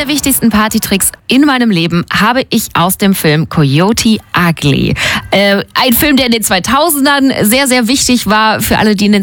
der wichtigsten Partytricks in meinem Leben habe ich aus dem Film Coyote Ugly. Ein Film, der in den 2000ern sehr, sehr wichtig war für alle, die in den